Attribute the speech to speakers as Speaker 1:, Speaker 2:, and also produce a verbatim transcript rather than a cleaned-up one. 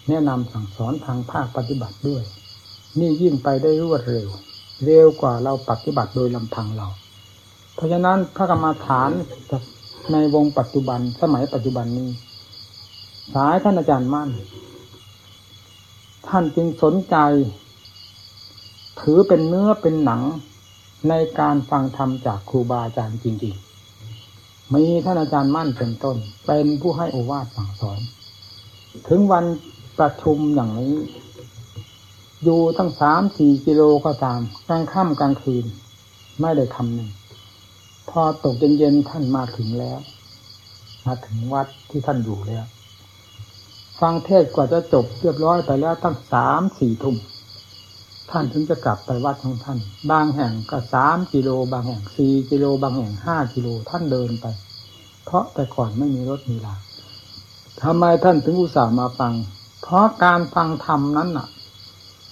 Speaker 1: แนะนำสั่งสอนทางภาคปฏิบัติด้วยนี่ยิ่งไปได้รวดเร็วเร็วกว่าเราปฏิบัติโดยลำพังเราเพราะฉะนั้นพระกรรมฐานในวงปัจจุบันสมัยปัจจุบันนี้สายท่านอาจารย์มั่นท่านจึงสนใจถือเป็นเนื้อเป็นหนังในการฟังธรรมจากครูบาอาจารย์จริงๆมีท่านอาจารย์มั่นเป็นต้นเป็นผู้ให้โอวาทสั่งสอนถึงวันประชุมอย่างนี้อยู่ตั้งสามสี่กิโลก็ตามกลางค่ำกลางคืนไม่ได้คำหนึ่งพอตกเย็นๆท่านมาถึงแล้วมาถึงวัดที่ท่านอยู่แล้วฟังเทศน์กว่าจะจบเรียบร้อยไปแล้วตั้งสามสี่ทุ่มท่านถึงจะกลับไปวัดของท่านบางแห่งก็สามกิโลบางแห่งสี่กิโลบางแห่งห้ากิโลท่านเดินไปเพราะแต่ก่อนไม่มีรถมีลาทำไมท่านถึงอุตส่าห์มาฟังเพราะการฟังธรรมนั้นน่ะ